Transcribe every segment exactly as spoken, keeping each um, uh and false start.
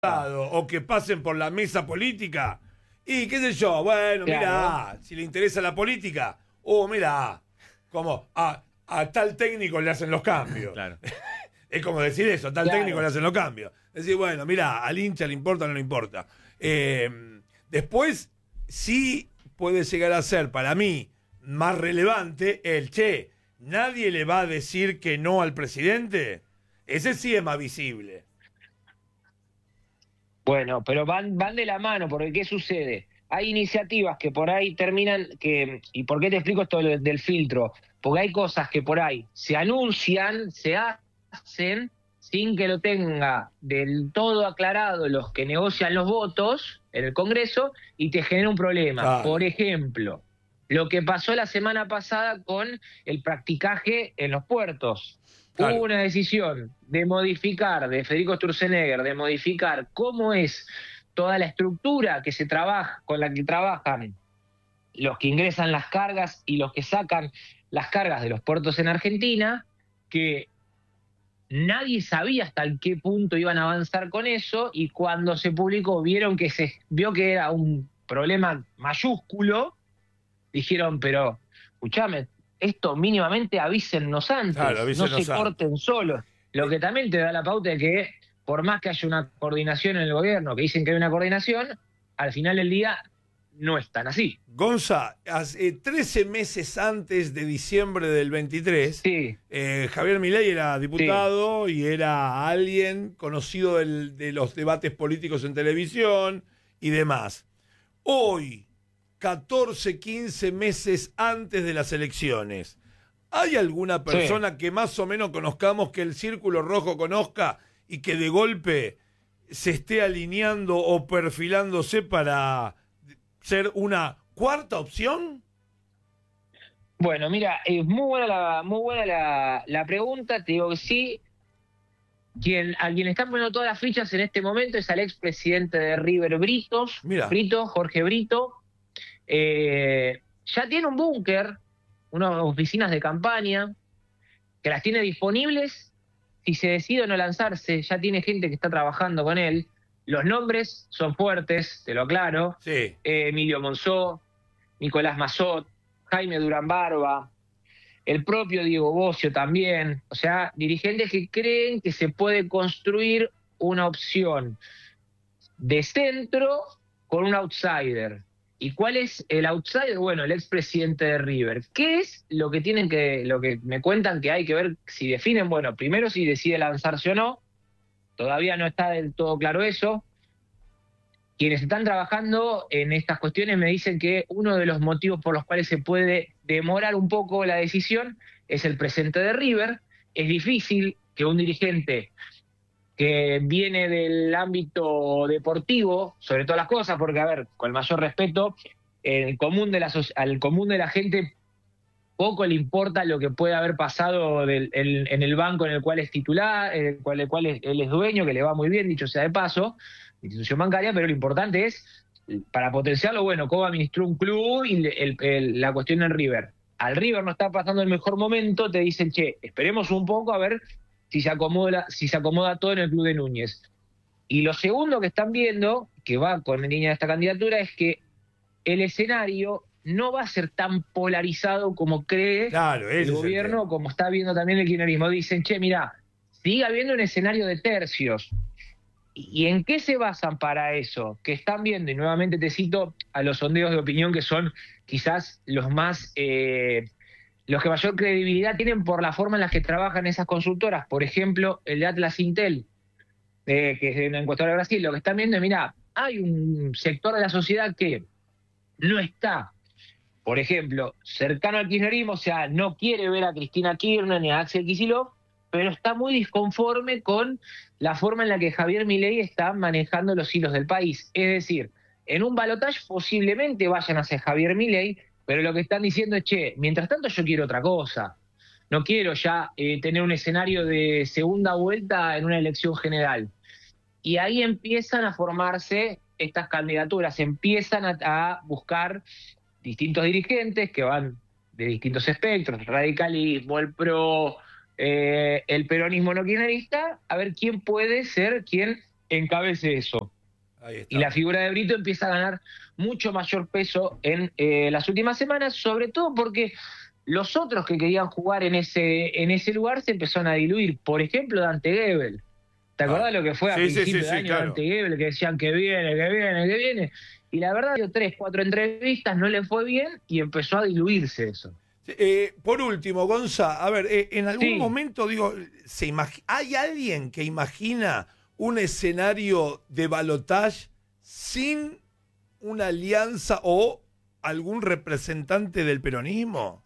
o que pasen por la mesa política y qué sé yo, bueno, Claro. mirá, si le interesa la política, oh, mirá, como a, a tal técnico le hacen los cambios. Claro. Es como decir eso, a tal Claro. técnico le hacen los cambios. Decir, bueno, mirá, al hincha le importa o no le importa. Eh, después, sí puede llegar a ser, para mí, más relevante el, che, nadie le va a decir que no al presidente. Ese sí es más visible. Bueno, pero van, van de la mano, porque ¿qué sucede? Hay iniciativas que por ahí terminan, que ¿y por qué te explico esto del, del filtro? Porque hay cosas que por ahí se anuncian, se hacen, sin que lo tenga del todo aclarado los que negocian los votos en el Congreso, y te genera un problema. Claro. Por ejemplo, lo que pasó la semana pasada con el practicaje en los puertos. Claro. Hubo una decisión de modificar, de Federico Sturzenegger, de modificar cómo es toda la estructura que se trabaja, con la que trabajan los que ingresan las cargas y los que sacan las cargas de los puertos en Argentina, que nadie sabía hasta qué punto iban a avanzar con eso, y cuando se publicó vieron que se vio que era un problema mayúsculo, dijeron, pero escuchame, esto mínimamente avísennos antes, Claro, avísennos no se antes. corten solos. Lo que también te da la pauta de que, por más que haya una coordinación en el gobierno, que dicen que hay una coordinación, al final del día no es tan así. Gonza, hace trece meses antes de diciembre del veintitrés, Sí, eh, Javier Milei era diputado y era alguien conocido del- de los debates políticos en televisión y demás. Hoy, catorce, quince meses antes de las elecciones, ¿hay alguna persona que más o menos conozcamos, que el Círculo Rojo conozca y que de golpe se esté alineando o perfilándose para ser una cuarta opción? bueno, mira, es muy buena la, muy buena la, la pregunta, te digo que sí. Quien, a quien le están poniendo todas las fichas en este momento es al expresidente de River, Britos, Mira. Brito, Jorge Brito. Eh, ya tiene un búnker, unas oficinas de campaña, que las tiene disponibles. Si se decide o no lanzarse, ya tiene gente que está trabajando con él. Los nombres son fuertes, te lo aclaro. Sí. Eh, Emilio Monzó, Nicolás Mazot, Jaime Durán Barba, el propio Diego Bocio también. O sea, dirigentes que creen que se puede construir una opción de centro con un outsider. ¿Y cuál es el outsider? Bueno, el expresidente de River. ¿Qué es lo que tienen que, lo que me cuentan que hay que ver si definen? Bueno, primero si decide lanzarse o no. Todavía no está del todo claro eso. Quienes están trabajando en estas cuestiones me dicen que uno de los motivos por los cuales se puede demorar un poco la decisión es el presente de River. Es difícil que un dirigente que viene del ámbito deportivo, sobre todas las cosas, porque, a ver, con el mayor respeto, el común de la, al común de la gente poco le importa lo que puede haber pasado del, el, en el banco en el cual es titular, en el cual, el cual es, él es dueño, que le va muy bien, dicho sea de paso, institución bancaria, pero lo importante es, para potenciarlo, bueno, cómo administró un club y el, el, la cuestión del River. Al River no está pasando el mejor momento, te dicen, che, esperemos un poco a ver si se acomoda, si se acomoda todo en el club de Núñez. Y lo segundo que están viendo, que va con la línea de esta candidatura, es que el escenario no va a ser tan polarizado como cree Claro, ese el es el gobierno, tema. como está viendo también el kirchnerismo. Dicen, che, mirá, sigue habiendo un escenario de tercios. ¿Y en qué se basan para eso? Que están viendo, y nuevamente te cito a los sondeos de opinión que son quizás los más, eh, los que mayor credibilidad tienen por la forma en la que trabajan esas consultoras. Por ejemplo, el de Atlas Intel, eh, que es de una encuestadora de Brasil. Lo que están viendo es, mirá, hay un sector de la sociedad que no está, por ejemplo, cercano al kirchnerismo, o sea, no quiere ver a Cristina Kirchner ni a Axel Kicillof, pero está muy disconforme con la forma en la que Javier Milei está manejando los hilos del país. Es decir, en un balotaje posiblemente vayan hacia Javier Milei, pero lo que están diciendo es, che, mientras tanto yo quiero otra cosa. No quiero ya eh, tener un escenario de segunda vuelta en una elección general. Y ahí empiezan a formarse estas candidaturas, empiezan a, a buscar distintos dirigentes que van de distintos espectros, el radicalismo, el pro, eh, el peronismo no kirchnerista, a ver quién puede ser quien encabece eso. Ahí está. Y la figura de Brito empieza a ganar mucho mayor peso en eh, las últimas semanas, sobre todo porque los otros que querían jugar en ese, en ese lugar se empezaron a diluir. Por ejemplo, Dante Gebel. ¿Te acordás Ah. lo que fue a Sí, sí, principio sí, de sí, año claro. Dante Gebel? Que decían que viene, que viene, que viene. Y la verdad, dio tres, cuatro entrevistas, no le fue bien y empezó a diluirse eso. Eh, por último, Gonza, a ver, eh, en algún Sí. momento, digo, ¿se imagi- ¿hay alguien que imagina un escenario de balotage sin una alianza o algún representante del peronismo?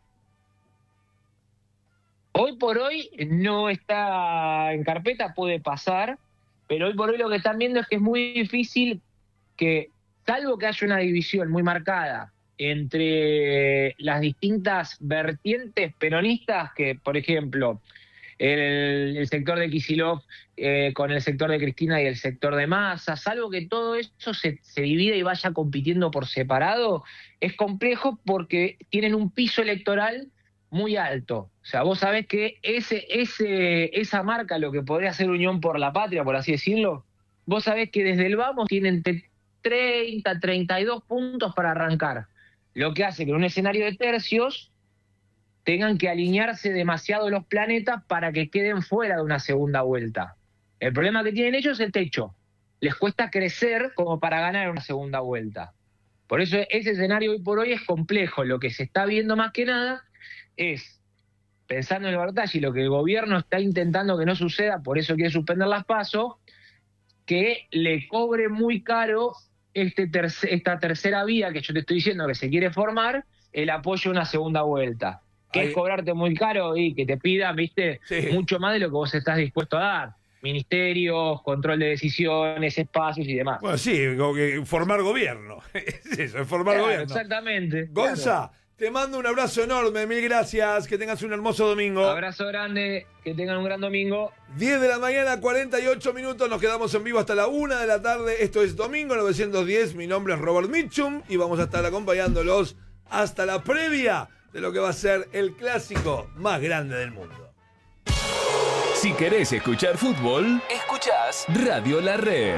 Hoy por hoy no está en carpeta, puede pasar, pero hoy por hoy lo que están viendo es que es muy difícil que, salvo que haya una división muy marcada entre las distintas vertientes peronistas, que por ejemplo el, el sector de Kicillof eh, con el sector de Cristina y el sector de Massa, salvo que todo eso se, se divida y vaya compitiendo por separado, es complejo porque tienen un piso electoral muy alto. O sea, vos sabés que ese, ese, esa marca, lo que podría ser Unión por la Patria, por así decirlo, vos sabés que desde el vamos tienen treinta, treinta y dos puntos para arrancar. Lo que hace que en un escenario de tercios tengan que alinearse demasiado los planetas para que queden fuera de una segunda vuelta. El problema que tienen ellos es el techo. Les cuesta crecer como para ganar una segunda vuelta. Por eso ese escenario hoy por hoy es complejo. Lo que se está viendo más que nada es, pensando en el balotaje y lo que el gobierno está intentando que no suceda, por eso quiere suspender las PASO, que le cobre muy caro este terce, esta tercera vía que yo te estoy diciendo que se quiere formar, el apoyo a una segunda vuelta. ¿Qué Ahí. es cobrarte muy caro? Y que te pidan, viste, Sí. mucho más de lo que vos estás dispuesto a dar. Ministerios, control de decisiones, espacios y demás. Bueno, sí, como que formar gobierno. Es eso, es formar Claro, gobierno. exactamente. Gonza, te mando un abrazo enorme, mil gracias, que tengas un hermoso domingo. Claro. Abrazo grande, que tengan un gran domingo. diez de la mañana, cuarenta y ocho minutos, nos quedamos en vivo hasta la una de la tarde. Esto es Domingo novecientos diez, mi nombre es Robert Mitchum y vamos a estar acompañándolos hasta la previa de lo que va a ser el clásico más grande del mundo. Si querés escuchar fútbol, escuchás Radio La Red.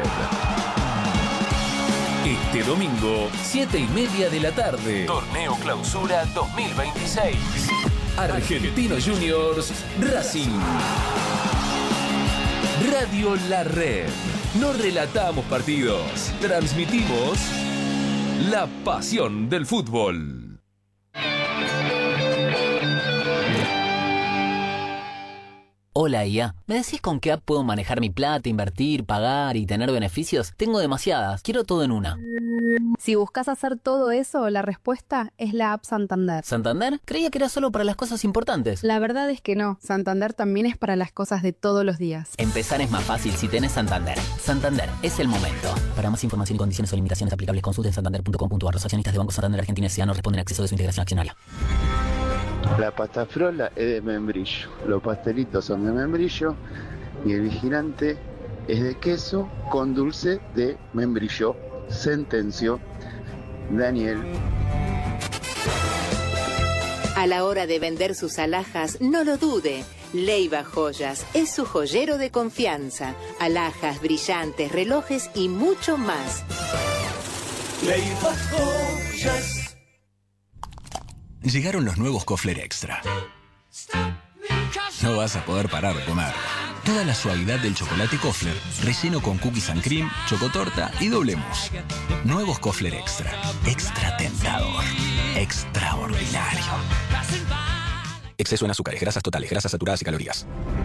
Este domingo, siete y media de la tarde. Torneo Clausura dos mil veintiséis. Argentinos Juniors Racing. Radio La Red. No relatamos partidos, transmitimos la pasión del fútbol. Hola I A, ¿me decís con qué app puedo manejar mi plata, invertir, pagar y tener beneficios? Tengo demasiadas, quiero todo en una. Si buscas hacer todo eso, la respuesta es la app Santander. ¿Santander? Creía que era solo para las cosas importantes. La verdad es que no, Santander también es para las cosas de todos los días. Empezar es más fácil si tenés Santander. Santander, es el momento. Para más información y condiciones o limitaciones aplicables, consulte en santander punto com punto a r. Los accionistas de Banco Santander Argentina S A no responden a acceso de su integración accionaria. La pasta frola es de membrillo, los pastelitos son de membrillo y el vigilante es de queso con dulce de membrillo, sentenció Daniel. A la hora de vender sus alhajas, no lo dude. Leiva Joyas es su joyero de confianza. Alhajas, brillantes, relojes y mucho más. Leiva Joyas. Llegaron los nuevos Kofler Extra. No vas a poder parar de comer. Toda la suavidad del chocolate Kofler, relleno con cookies and cream, chocotorta y doble mousse. Nuevos Kofler Extra. Extra tentador. Extraordinario. Exceso en azúcares, grasas totales, grasas saturadas y calorías.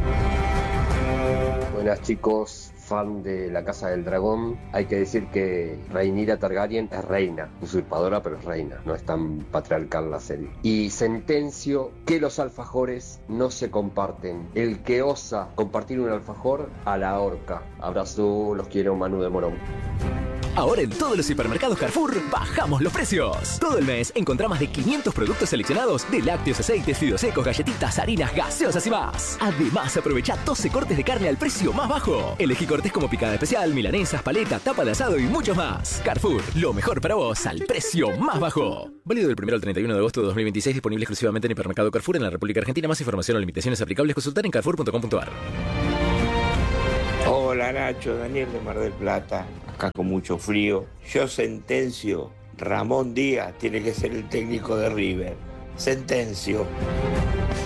Buenas chicos, fan de la Casa del Dragón. Hay que decir que Rhaenyra Targaryen es reina, usurpadora pero es reina, no es tan patriarcal la serie. Y sentencio que los alfajores no se comparten. El que osa compartir un alfajor, a la horca. Abrazo, los quiero, Manu de Morón. Ahora en todos los supermercados Carrefour bajamos los precios. Todo el mes encontrá más de quinientos productos seleccionados de lácteos, aceites, fideos secos, galletitas, harinas, gaseosas y más. Además, aprovecha doce cortes de carne al precio más bajo. Elegí cortes como picada especial, milanesas, paleta, tapa de asado y mucho más. Carrefour, lo mejor para vos al precio más bajo. Válido del primero al treinta y uno de agosto de dos mil veintiséis, disponible exclusivamente en hipermercado Carrefour en la República Argentina. Más información o limitaciones aplicables consultar en carrefour punto com punto a r. Hola Hola Nacho, Daniel de Mar del Plata, acá con mucho frío. Yo sentencio, Ramón Díaz tiene que ser el técnico de River. Sentencio.